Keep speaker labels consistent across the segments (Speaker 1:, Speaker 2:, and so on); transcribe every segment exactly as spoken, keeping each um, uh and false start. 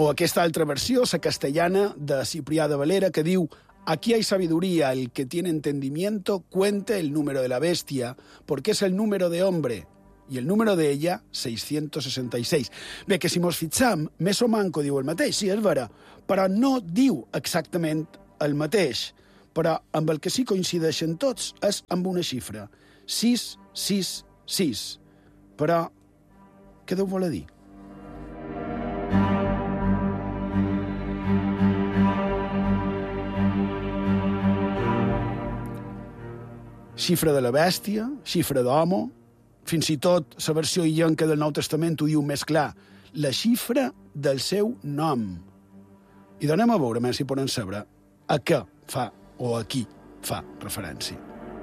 Speaker 1: O aquesta altra versió, la castellana de Ciprià de Valera, que diu: aquí hay sabiduría, el que tiene entendimiento cuente el número de la bestia, porque es el número de hombre, i el número d'ella, seiscientos sesenta y seis. Bé, que si mos fixam, Meso Manco diu el mateix, sí, és vera, però no diu exactament el mateix. Però amb el que sí coincideixen tots és amb una xifra, sis sis sis. Però, què deu voler dir? Xifra de la bèstia, xifra d'homo, fins i tot la versió illenca del Nou Testament ho diu més clar, la xifra del seu nom. I donem a veure, més si podem saber, a què fa o a qui fa referència.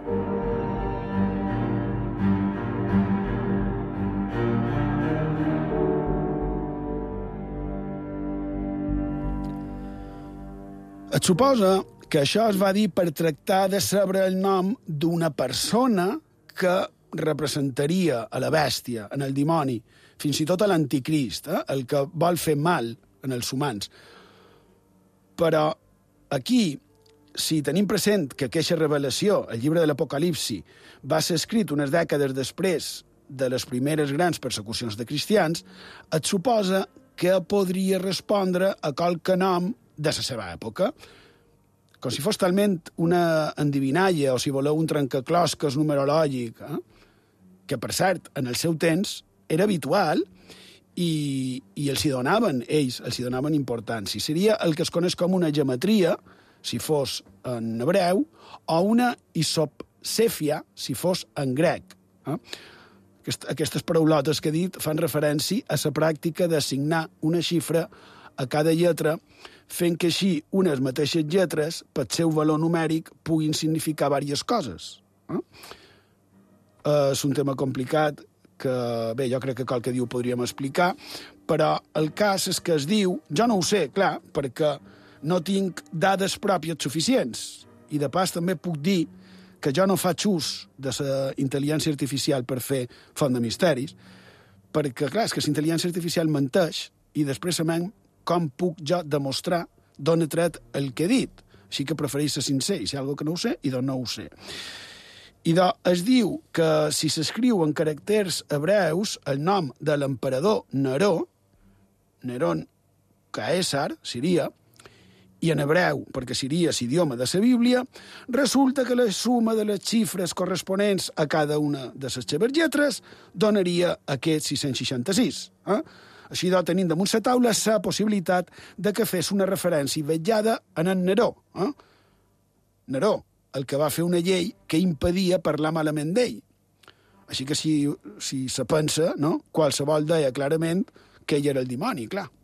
Speaker 1: Et suposa que això es va dir per tractar de saber el nom d'una persona que representaria a la bèstia, en el dimoni, fins i tot a l'anticrist, eh? El que vol fer mal en els humans. Però aquí, si tenim present que aquesta revelació, el llibre de l'Apocalipsi, va ser escrit unes dècades després de les primeres grans persecucions de cristians, et suposa que podria respondre a qualque nom de la seva època, com si fos talment una endivinalla o, si voleu, un trencaclosques numerològic, eh? Que, per cert, en el seu temps era habitual i, i els hi donaven, ells, els hi donaven importància. Seria el que es coneix com una gematria, si fos en hebreu, o una isopsèfia, si fos en grec. Eh? Aquestes paraulotes que he dit fan referència a la pràctica d'assignar una xifra a cada lletra, fent que així unes mateixes lletres, pel seu valor numèric, puguin significar diverses coses. Eh? És un tema complicat que, bé, jo crec que qualque dia ho podríem explicar, però el cas és que es diu, jo no ho sé, clar, perquè no tinc dades pròpies suficients, i de pas també puc dir que jo no faig ús de la intel·ligència artificial per fer font de misteris, perquè, clar, és que la intel·ligència artificial menteix i després sabem com puc jo demostrar d'on he tret el que he dit. Així que prefereix ser sincer, i si hi ha alguna cosa que no ho sé, i d'on no ho sé. I de, es diu que si s'escriu en caràcters hebreus el nom de l'emperador Neró, Neron Caesar, Siria, i en hebreu, perquè Siria és idioma de la Bíblia, resulta que la suma de les xifres corresponents a cada una de les seves lletres donaria aquest sis-cents seixanta-sis. Eh? Així doncs, tenim damunt la taula la possibilitat de que fes una referència vetllada en en Neró. Eh? Neró, el que va fer una llei que impedia parlar malament d'ell. Així que si, si se pensa, no? Qualsevol deia clarament que ell era el dimoni, clar.